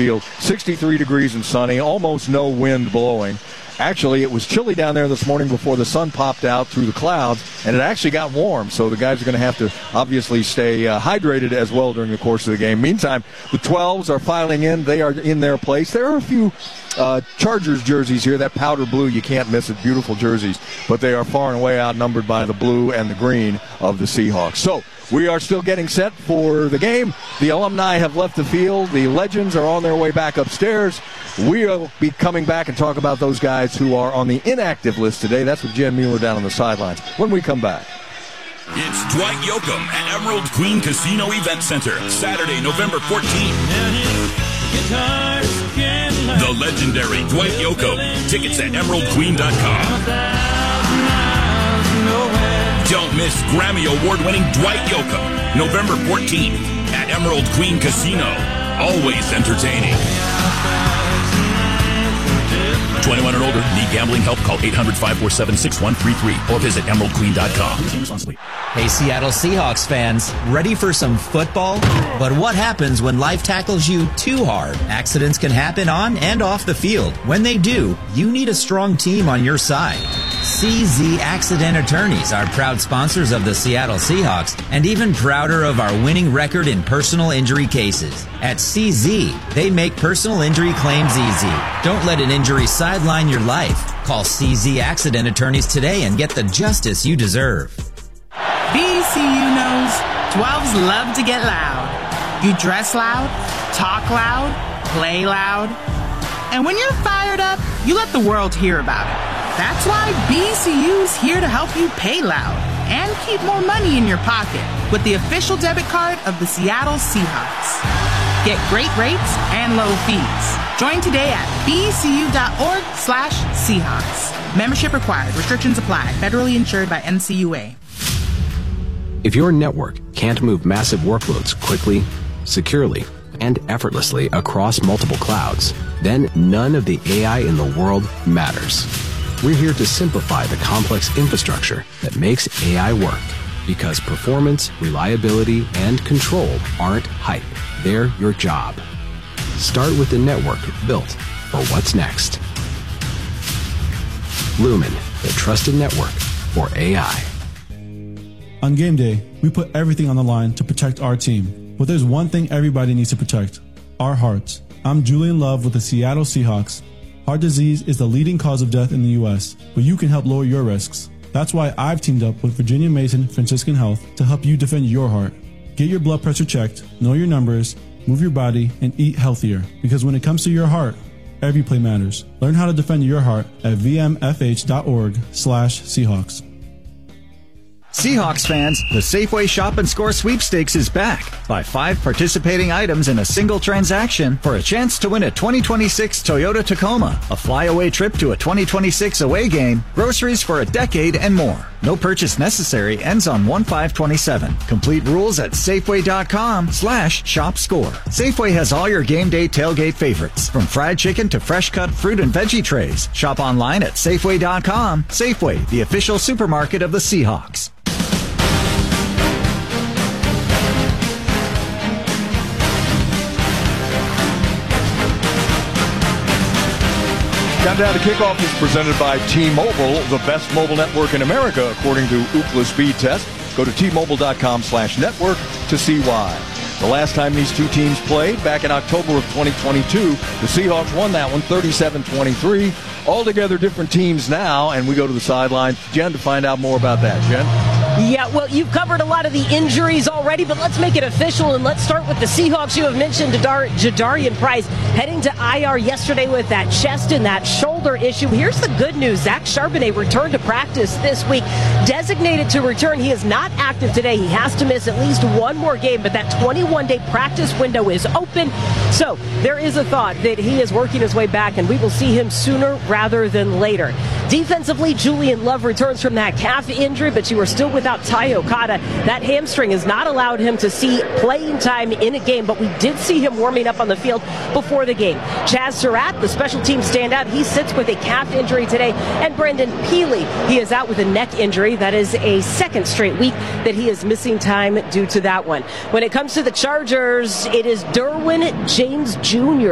field. 63 degrees and sunny, almost no wind blowing. Actually, it was chilly down there this morning before the sun popped out through the clouds, and it actually got warm, so the guys are going to have to obviously stay hydrated as well during the course of the game. Meantime, the 12s are filing in. They are in their place. There are a few Chargers jerseys here. That powder blue, you can't miss it. Beautiful jerseys, but they are far and away outnumbered by the blue and the green of the Seahawks. So we are still getting set for the game. The alumni have left the field. The legends are on their way back upstairs. We'll be coming back and talk about those guys who are on the inactive list today. That's with Jen Mueller down on the sidelines when we come back. It's Dwight Yoakam at Emerald Queen Casino Event Center, Saturday, November 14th. The legendary Dwight Yoakam. Tickets at emeraldqueen.com. Don't miss Grammy Award-winning Dwight Yoakam, November 14th at Emerald Queen Casino. Always entertaining. 21 and older. Need gambling help? Call 800-547-6133 or visit emeraldqueen.com. Hey, Seattle Seahawks fans, ready for some football? But what happens when life tackles you too hard? Accidents can happen on and off the field. When they do, you need a strong team on your side. CZ Accident Attorneys are proud sponsors of the Seattle Seahawks and even prouder of our winning record in personal injury cases. At CZ, they make personal injury claims easy. Don't let an injury sideline your life. Call CZ Accident Attorneys today and get the justice you deserve. BCU knows 12s love to get loud. You dress loud, talk loud, play loud. And when you're fired up, you let the world hear about it. That's why BCU's here to help you pay loud and keep more money in your pocket with the official debit card of the Seattle Seahawks. Get great rates and low fees. Join today at bcu.org/Seahawks. Membership required. Restrictions apply. Federally insured by NCUA. If your network can't move massive workloads quickly, securely, and effortlessly across multiple clouds, then none of the AI in the world matters. We're here to simplify the complex infrastructure that makes AI work, because performance, reliability, and control aren't hype. They're your job. Start with the network built for what's next. Lumen, the trusted network for AI. On game day, we put everything on the line to protect our team. But there's one thing everybody needs to protect: our hearts. I'm Julian Love with the Seattle Seahawks. Heart disease is the leading cause of death in the U.S., but you can help lower your risks. That's why I've teamed up with Virginia Mason Franciscan Health to help you defend your heart. Get your blood pressure checked, know your numbers, move your body, and eat healthier. Because when it comes to your heart, every play matters. Learn how to defend your heart at vmfh.org/Seahawks. Seahawks fans, the Safeway Shop and Score Sweepstakes is back. Buy 5 participating items in a single transaction for a chance to win a 2026 Toyota Tacoma, a flyaway trip to a 2026 away game, groceries for a decade, and more. No purchase necessary. Ends on 1/5/27. Complete rules at Safeway.com/ShopScore. Safeway has all your game day tailgate favorites, from fried chicken to fresh cut fruit and veggie trays. Shop online at Safeway.com. Safeway, the official supermarket of the Seahawks. Countdown to Kickoff is presented by T-Mobile, the best mobile network in America, according to Ookla Speed Test. Go to T-Mobile.com/network to see why. The last time these two teams played, back in October of 2022, the Seahawks won that one 37-23. Altogether different teams now, and we go to the sideline. Jen, to find out more about that. Jen? Yeah, well, you've covered a lot of the injuries already, but let's make it official, and let's start with the Seahawks. You have mentioned Jadarian Price heading to IR yesterday with that chest and that shoulder issue. Here's the good news. Zach Charbonnet returned to practice this week, designated to return. He is not active today. He has to miss at least one more game, but that 21-day practice window is open. So there is a thought that he is working his way back, and we will see him sooner rather than later. Defensively, Julian Love returns from that calf injury, but you are still without Ty Okada. That hamstring has not allowed him to see playing time in a game, but we did see him warming up on the field before the game. Chaz Surratt, the special team standout, he sits with a calf injury today. And Brendan Peely, he is out with a neck injury. That is a second straight week that he is missing time due to that one. When it comes to the Chargers, it is Derwin James Jr.